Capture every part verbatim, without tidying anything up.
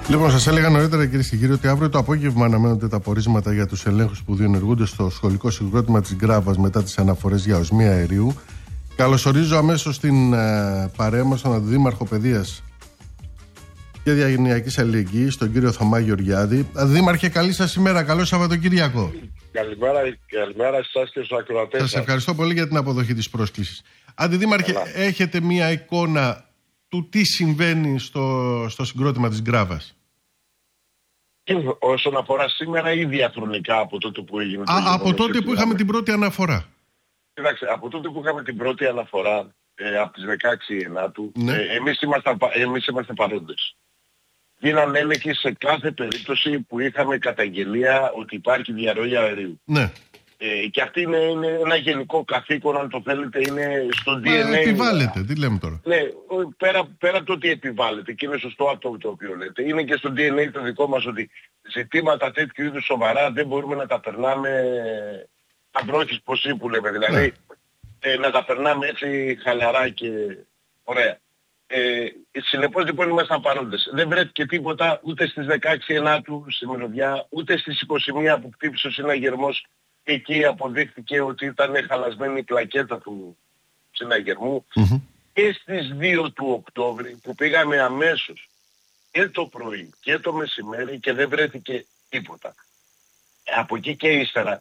Λοιπόν, σας έλεγα νωρίτερα, κυρίες και κύριοι, ότι αύριο το απόγευμα αναμένονται τα πορίσματα για τους ελέγχους που διενεργούνται στο σχολικό συγκρότημα της Γκράβας μετά τις αναφορές για οσμία αερίου. Καλωσορίζω αμέσως στην ε, παρέα μας τον Αντιδήμαρχο Παιδείας και Διαγενειακής Αλληλεγγύης, τον κύριο Θωμά Γεωργιάδη. Δήμαρχε, καλή σας ημέρα. Καλό Σαββατοκύριακο. Καλημέρα, καλημέρα σας και στους ακροατές σας. Σας ευχαριστώ πολύ για την αποδοχή της πρόσκλησης. Αντιδήμαρχε, Έλα. έχετε μία εικόνα του τι συμβαίνει στο, στο συγκρότημα της Γκράβας? Όσον αφορά σήμερα ή διαχρονικά από τότε που έγινε το Α, από τότε που είχαμε την πρώτη αναφορά. Κοιτάξτε, από τότε που είχαμε την πρώτη αναφορά, ε, από τις δεκαέξι Ενάτου, ναι. ε, εμείς, ήμασταν, εμείς είμαστε παρόντες. Γίνανε έλεγχοι σε κάθε περίπτωση που είχαμε καταγγελία ότι υπάρχει διαρροή αερίου. Ναι. Ε, και αυτή είναι, είναι ένα γενικό καθήκον, αν το θέλετε, είναι στο ντι εν έι. Επιβάλλεται, τι λέμε τώρα. Ναι, πέρα, πέρα από το ότι επιβάλλεται, και είναι σωστό αυτό το οποίο λέτε, είναι και στο ντι εν έι το δικό μας ότι ζητήματα τέτοιου είδους σοβαρά δεν μπορούμε να τα περνάμε αμπρόχης ποσί που λέμε, δηλαδή ναι. ε, να τα περνάμε έτσι χαλαρά και ωραία. Ε, συνεπώς λοιπόν ήμασταν παρόντες. Δεν βρέθηκε τίποτα ούτε στις δεκαέξι Ενάτου στη Μυρωδιά, ούτε στις είκοσι μία που χτύπησε ο συναγερμός. Εκεί αποδείχθηκε ότι ήταν χαλασμένη η πλακέτα του συναγερμού. Mm-hmm. Και στις δύο του Οκτώβρη που πήγαμε αμέσως και το πρωί και το μεσημέρι και δεν βρέθηκε τίποτα. Από εκεί και ύστερα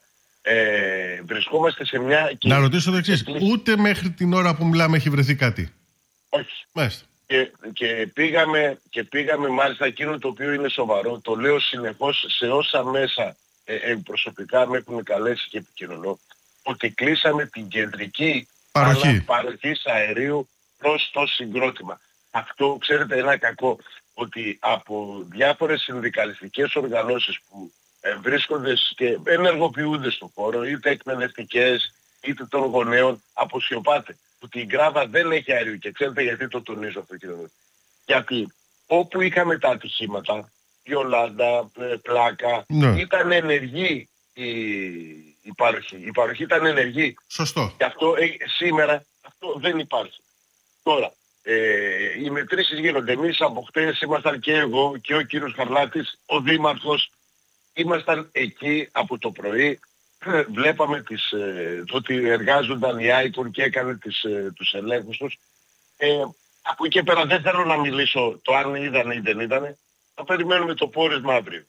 ε, βρισκόμαστε σε μια... Να ρωτήσω το εξής, ούτε μέχρι την ώρα που μιλάμε έχει βρεθεί κάτι? Όχι. Μάλιστα. Και, και, πήγαμε, και πήγαμε μάλιστα εκείνο το οποίο είναι σοβαρό, το λέω συνεχώς σε όσα μέσα ε, ε, προσωπικά με έχουν καλέσει και επικοινωνώ, ότι κλείσαμε την κεντρική παροχή παροχής αερίου προς το συγκρότημα. Αυτό ξέρετε ένα κακό, ότι από διάφορες συνδικαλιστικές οργανώσεις που ε, βρίσκονται και ενεργοποιούνται στον χώρο, είτε εκπαιδευτικές είτε των γονέων, αποσιωπάται ότι η Γκράβα δεν έχει αέριο. Και ξέρετε γιατί το τονίζω αυτό, κύριε Δότη? Γιατί όπου είχαμε τα ατυχήματα, Γιολάντα, Πλάκα, ναι. ήταν ενεργή η, η παροχή. Η παροχή ήταν ενεργή. Σωστό. Και αυτό ε, σήμερα αυτό δεν υπάρχει. Τώρα, ε, οι μετρήσεις γίνονται. Εμείς από χτες ήμασταν και εγώ και ο κύριος Χαρλάτης, ο δήμαρχος, ήμασταν εκεί από το πρωί. Βλέπαμε τις, ε, ότι εργάζονταν οι άικον και έκανε τις, ε, τους ελέγχους τους. Ε, από εκεί και πέρα δεν θέλω να μιλήσω το αν είδανε ή δεν είδανε. Θα περιμένουμε το πόρισμα αύριο.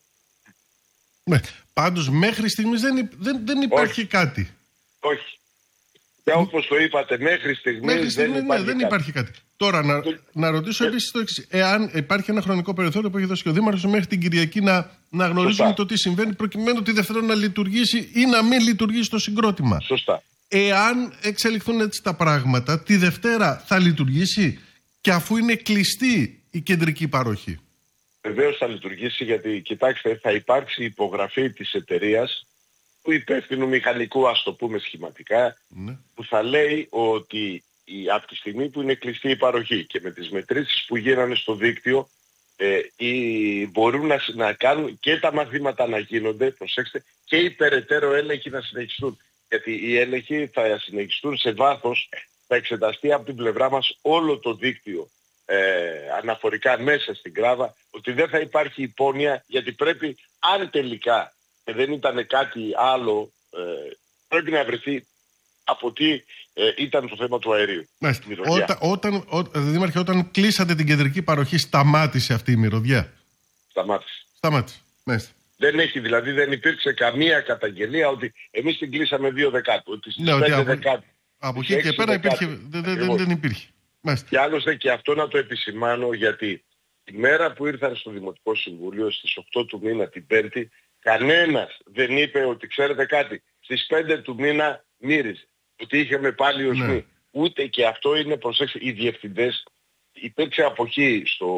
Ναι, πάντως μέχρι στιγμής δεν, δεν, δεν υπάρχει Όχι. κάτι. Όχι. Και όπως το είπατε, μέχρι στιγμής, μέχρι στιγμής δεν, ναι, υπάρχει, δεν κάτι. υπάρχει κάτι. Τώρα να, το... να ρωτήσω ε... επίσης το εξής. Εάν υπάρχει ένα χρονικό περιθώριο που έχει δώσει και ο Δήμαρχος μέχρι την Κυριακή να, να γνωρίζουμε το τι συμβαίνει, προκειμένου τη Δευτέρα να λειτουργήσει ή να μην λειτουργήσει το συγκρότημα. Σωστά. Εάν εξελιχθούν έτσι τα πράγματα, τη Δευτέρα θα λειτουργήσει και αφού είναι κλειστή η κεντρική παροχή? Βεβαίως θα λειτουργήσει, γιατί κοιτάξτε, θα υπάρξει υπογραφή της εταιρείας, του υπεύθυνου μηχανικού, ας το πούμε σχηματικά, ναι. που θα λέει ότι η, από τη στιγμή που είναι κλειστή η παροχή και με τις μετρήσεις που γίνανε στο δίκτυο, ε, οι, μπορούν να, να κάνουν και τα μαθήματα να γίνονται, προσέξτε, και οι περαιτέρω έλεγχοι να συνεχιστούν. Γιατί οι έλεγχοι θα συνεχιστούν σε βάθος, θα εξεταστεί από την πλευρά μας όλο το δίκτυο ε, αναφορικά μέσα στην Γκράβα, ότι δεν θα υπάρχει υπόνοια, γιατί πρέπει, αν τελικά ε, δεν ήταν κάτι άλλο, ε, πρέπει να βρεθεί από τι ε, ήταν το θέμα του αερίου. Όταν, όταν, ό, Δήμαρχε, όταν κλείσατε την κεντρική παροχή, σταμάτησε αυτή η μυρωδιά? Σταμάτησε. Σταμάτησε. Μάλιστα. Δεν έχει, δηλαδή δεν υπήρξε καμία καταγγελία ότι εμείς την κλείσαμε δύο Δεκάτου. Ότι στις ναι, πέντε από, Δεκάτου. Από εκεί και πέρα υπήρχε, δεν, δεν, δεν υπήρχε. Μάλιστα. Και άλλωστε και αυτό να το επισημάνω, γιατί τη μέρα που ήρθαν στο Δημοτικό Συμβούλιο στις οκτώ του μήνα την Πέμπτη, κανένας δεν είπε ότι ξέρετε κάτι, στις πέντε του μήνα μύριζε, ότι είχαμε πάλι οσμή. Ναι. Ούτε και αυτό είναι, προσέξτε, οι διευθυντές, υπήρξε αποχή στο,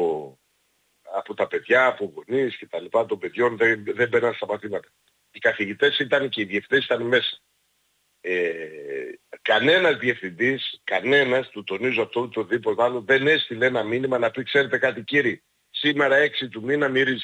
από τα παιδιά, από γονείς και τα λοιπά των παιδιών, δεν, δεν μπαίναν στα μαθήματα. Οι καθηγητές ήταν και οι διευθυντές ήταν μέσα. Ε, κανένας διευθυντής, κανένας, του τονίζω αυτό το οτιδήποτε άλλο, δεν έστειλε ένα μήνυμα να πει ξέρετε κάτι κύριε, σήμερα έξι του μήνα μυρίζει.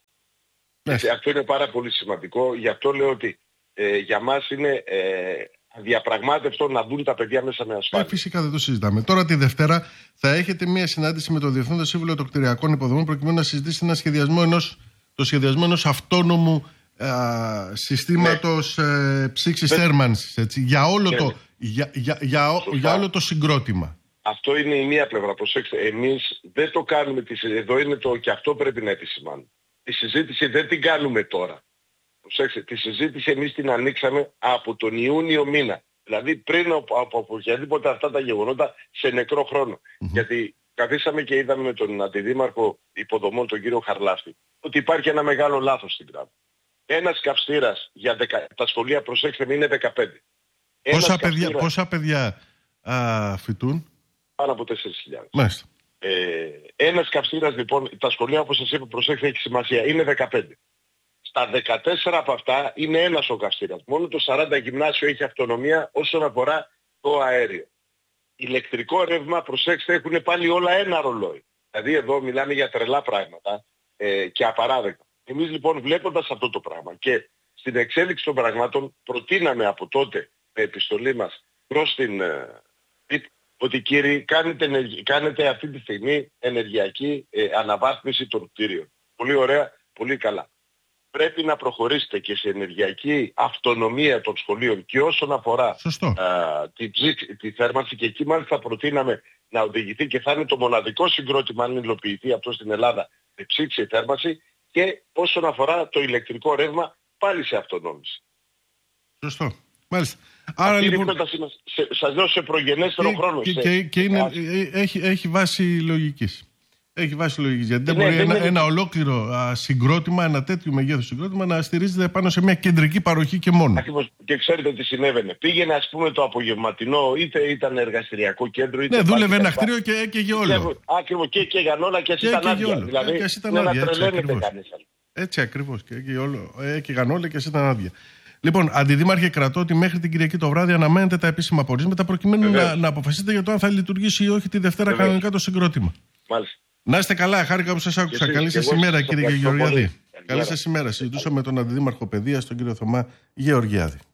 Yes. Αυτό είναι πάρα πολύ σημαντικό, γι' αυτό λέω ότι ε, για μας είναι ε, αδιαπραγμάτευτο να μπουν τα παιδιά μέσα με ασφάλεια. Ε, φυσικά δεν το συζητάμε. Τώρα τη Δευτέρα θα έχετε μία συνάντηση με το Διευθύνοντα Σύμβουλο των Κτηριακών Υποδομών προκειμένου να συζητήσει ένα σχεδιασμό ενός, το σχεδιασμό ενός αυτόνομου α, συστήματος ναι. ε, ψήξης ναι. θέρμανσης, έτσι, για, όλο ναι. το, για, για, για, για όλο το συγκρότημα. Αυτό είναι η μία πλευρά. Προσέξτε, εμείς δεν το κάνουμε, εδώ είναι το, και αυτό πρέπει να επισημάνουμε. Τη συζήτηση δεν την κάνουμε τώρα. Προσέξτε, τη συζήτηση εμείς την ανοίξαμε από τον Ιούνιο μήνα. Δηλαδή πριν από, από, από οποιαδήποτε αυτά τα γεγονότα σε νεκρό χρόνο. Mm-hmm. Γιατί καθίσαμε και είδαμε με τον Αντιδήμαρχο Υποδομών, τον κύριο Χαρλάφτη, ότι υπάρχει ένα μεγάλο λάθος στην Κράβα. Ένας καυστήρας για δεκα... τα σχολεία, προσέξτε με, είναι δεκαπέντε. Πόσα παιδιά, καυστήρας... πόσα παιδιά α, φοιτούν? Πάνω από τέσσερις χιλιάδες. Μάλιστα. Ε, ένας καυστήρας λοιπόν, τα σχολεία όπως σας είπα, προσέξτε, έχει σημασία, είναι δεκαπέντε. Στα δεκατέσσερα από αυτά είναι ένας ο καυστήρας. Μόνο το σαράντα γυμνάσιο έχει αυτονομία όσον αφορά το αέριο. Ηλεκτρικό ρεύμα, προσέξτε, έχουν πάλι όλα ένα ρολόι. Δηλαδή εδώ μιλάμε για τρελά πράγματα ε, και απαράδεκτα. Εμείς λοιπόν βλέποντας αυτό το πράγμα και στην εξέλιξη των πραγμάτων προτείναμε από τότε με επιστολή μας προς την ε, ότι κύριοι κάνετε, κάνετε αυτή τη στιγμή ενεργειακή ε, αναβάθμιση των κτίριων. Πολύ ωραία, πολύ καλά. Πρέπει να προχωρήσετε και σε ενεργειακή αυτονομία των σχολείων και όσον αφορά α, τη, τη θέρμανση, και εκεί μάλιστα προτείναμε να οδηγηθεί και θα είναι το μοναδικό συγκρότημα αν υλοποιηθεί αυτό στην Ελλάδα με ψήξη θέρμανση, και όσον αφορά το ηλεκτρικό ρεύμα πάλι σε αυτονόμηση. Σωστό. Μάλιστα. Άρα, αυτή λοιπόν, είναι η πρόταση μας. Σε, σας λέω σε προγενέστερο και, χρόνο. Και, σε, και, και είναι, έχει, έχει βάση λογικής. Έχει βάση λογικής. Γιατί δεν ναι, μπορεί δεν ένα, είναι... ένα ολόκληρο α, συγκρότημα, ένα τέτοιο μεγέθους συγκρότημα να στηρίζεται πάνω σε μια κεντρική παροχή και μόνο. Ακριβώς. Και ξέρετε τι συνέβαινε. Πήγαινε ας πούμε το απογευματινό, είτε ήταν εργαστηριακό κέντρο, είτε... Ναι, δούλευε ένα κτίριο και έκαιγε όλο. Ακριβώς. Και έκαιγαν όλα και ήταν άδεια. Δηλαδή δεν να τρελαίνεται κανείς. Έτσι ακριβώς. Και έκαιγαν όλα και ήταν άδεια. Λοιπόν, Αντιδήμαρχε, κρατώ ότι μέχρι την Κυριακή το βράδυ αναμένετε τα επίσημα πορίσματα προκειμένου να, να αποφασίσετε για το αν θα λειτουργήσει ή όχι τη Δευτέρα Βεβαίως. κανονικά το συγκρότημα. Μάλιστα. Να είστε καλά, χάρηκα που σας άκουσα. Καλή σας ημέρα, κύριε Γεωργιάδη. Καλή σας ημέρα. Συζητούσα με τον Αντιδήμαρχο Παιδείας, τον κύριο Θωμά Γεωργιάδη.